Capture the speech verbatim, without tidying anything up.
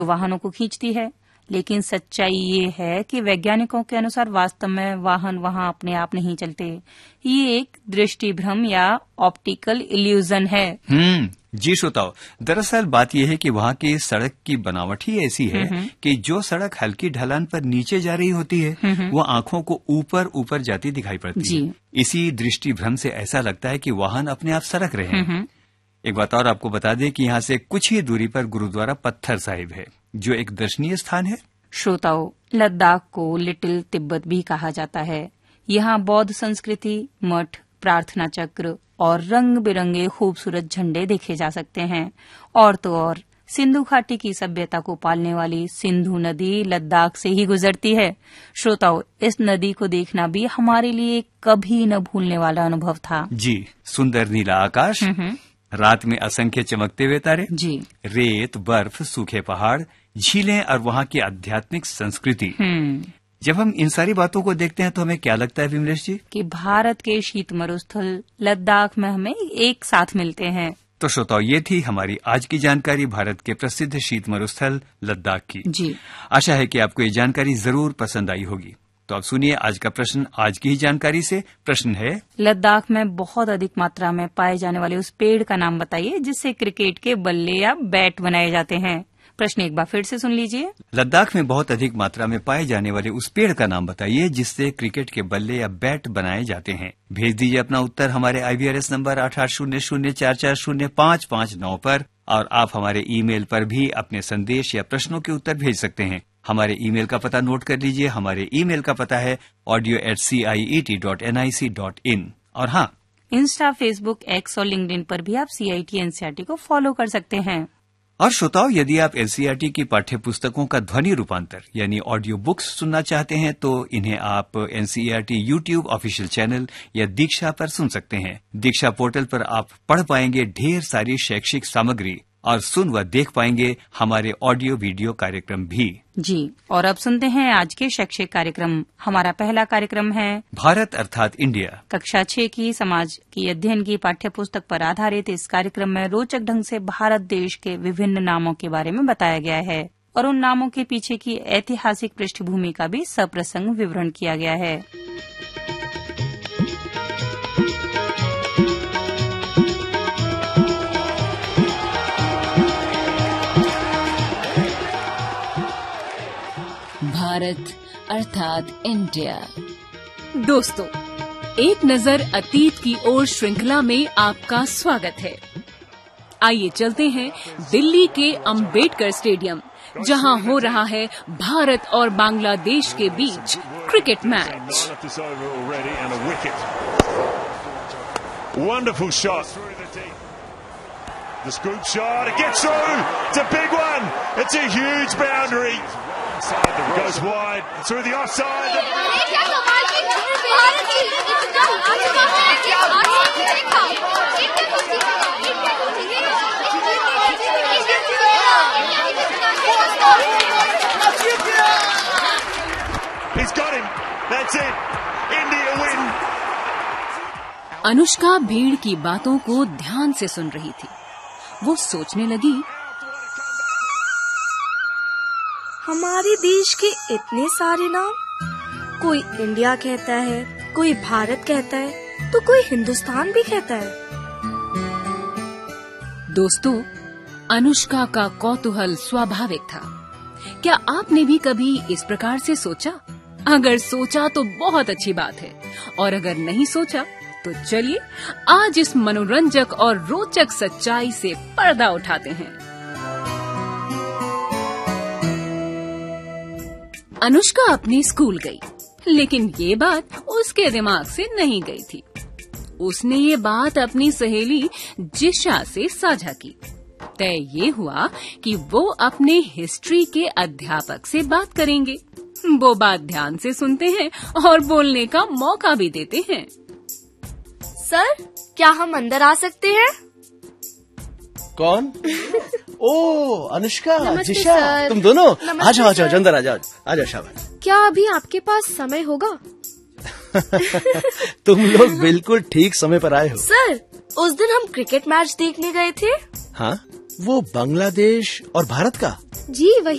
वाहनों को खींचती है। लेकिन सच्चाई ये है कि वैज्ञानिकों के अनुसार वास्तव में वाहन वहां अपने आप नहीं चलते। ये एक दृष्टि भ्रम या ऑप्टिकल इल्यूजन है। हम्म जी श्रोताओ, दरअसल बात यह है कि वहाँ की सड़क की बनावट ही ऐसी है कि जो सड़क हल्की ढलान पर नीचे जा रही होती है वो आंखों को ऊपर ऊपर जाती दिखाई पड़ती है। इसी दृष्टि भ्रम से ऐसा लगता है कि वाहन अपने आप सरक रहे हैं। एक बात और आपको बता दें कि यहाँ से कुछ ही दूरी पर गुरुद्वारा पत्थर साहिब है, जो एक दर्शनीय स्थान है। श्रोताओ, लद्दाख को लिटिल तिब्बत भी कहा जाता है। यहाँ बौद्ध संस्कृति, मठ, प्रार्थना चक्र और रंग बिरंगे खूबसूरत झंडे देखे जा सकते हैं। और तो और सिंधु घाटी की सभ्यता को पालने वाली सिंधु नदी लद्दाख से ही गुजरती है। श्रोताओ, इस नदी को देखना भी हमारे लिए कभी न भूलने वाला अनुभव था। जी, सुंदर नीला आकाश, रात में असंख्य चमकते हुए तारे, जी, रेत, बर्फ, सूखे पहाड़, झीलें और वहाँ की आध्यात्मिक संस्कृति। जब हम इन सारी बातों को देखते हैं तो हमें क्या लगता है विमलेश जी? कि भारत के शीत मरुस्थल लद्दाख में हमें एक साथ मिलते हैं। तो श्रोताओ, ये थी हमारी आज की जानकारी भारत के प्रसिद्ध शीत मरुस्थल लद्दाख की। जी, आशा है कि आपको ये जानकारी जरूर पसंद आई होगी। तो अब सुनिए आज का प्रश्न आज की ही जानकारी से। प्रश्न है, लद्दाख में बहुत अधिक मात्रा में पाए जाने वाले उस पेड़ का नाम बताइए जिससे क्रिकेट के बल्ले या बैट बनाए जाते हैं। प्रश्न एक बार फिर से सुन लीजिए। लद्दाख में बहुत अधिक मात्रा में पाए जाने वाले उस पेड़ का नाम बताइए जिससे क्रिकेट के बल्ले या बैट बनाए जाते हैं। भेज दीजिए अपना उत्तर हमारे आई वी आर एस नंबर आठ आठ शून्य शून्य चार चार शून्य पाँच पाँच नौ पर, और आप हमारे ईमेल पर भी अपने संदेश या प्रश्नों के उत्तर भेज सकते हैं। हमारे ईमेल का पता नोट कर लीजिए। हमारे ईमेल का पता है audio eight C I E T dot N I C dot in. और हाँ, इंस्टा, फेसबुक, एक्स और लिंक्डइन पर भी आप सी I T N C R T को फॉलो कर सकते हैं। और श्रोताओ, यदि आप N C E R T की पाठ्य पुस्तकों का ध्वनि रूपांतर यानी ऑडियो बुक्स सुनना चाहते हैं तो इन्हें आप N C E R T YouTube official channel या दीक्षा पर सुन सकते हैं। दीक्षा पोर्टल पर आप पढ़ पाएंगे ढेर सारी शैक्षिक सामग्री और सुन व देख पाएंगे हमारे ऑडियो वीडियो कार्यक्रम भी। जी, और अब सुनते हैं आज के शैक्षिक कार्यक्रम। हमारा पहला कार्यक्रम है भारत अर्थात इंडिया। कक्षा छह की समाज की अध्ययन की पाठ्य पुस्तक पर आधारित इस कार्यक्रम में रोचक ढंग से भारत देश के विभिन्न नामों के बारे में बताया गया है और उन नामों के पीछे की ऐतिहासिक पृष्ठभूमि का भी सप्रसंग विवरण किया गया है। भारत अर्थात इंडिया। दोस्तों, एक नजर अतीत की ओर श्रृंखला में आपका स्वागत है। आइए चलते हैं दिल्ली के अंबेडकर स्टेडियम, जहां हो रहा है भारत और बांग्लादेश के बीच cricket match. Wonderful shot. The scoop shot, it gets through. It's a big one. It's a huge boundary. It goes wide through the offside. He's got him. That's it. India win. Anushka भीड़ की बातों को ध्यान से सुन रही थी। वो सोचने लगी, हमारे देश के इतने सारे नाम, कोई इंडिया कहता है, कोई भारत कहता है, तो कोई हिंदुस्तान भी कहता है। दोस्तों, अनुष्का का कौतूहल स्वाभाविक था। क्या आपने भी कभी इस प्रकार से सोचा? अगर सोचा तो बहुत अच्छी बात है, और अगर नहीं सोचा तो चलिए आज इस मनोरंजक और रोचक सच्चाई से पर्दा उठाते हैं। अनुष्का अपने स्कूल गई, लेकिन ये बात उसके दिमाग से नहीं गई थी। उसने ये बात अपनी सहेली जिशा से साझा की। तय ये हुआ कि वो अपने हिस्ट्री के अध्यापक से बात करेंगे। वो बात ध्यान से सुनते हैं और बोलने का मौका भी देते हैं। सर, क्या हम अंदर आ सकते हैं? कौन? ओ अनुष्का, जिशा, सर। तुम दोनों आ जाओ, आ जाओ, सर। अंदर आ जाओ, आ जाओ, शाबाश। क्या अभी आपके पास समय होगा? तुम लोग बिल्कुल ठीक समय पर आए हो। सर, उस दिन हम क्रिकेट मैच देखने गए थे। हाँ, वो बांग्लादेश और भारत का? जी वही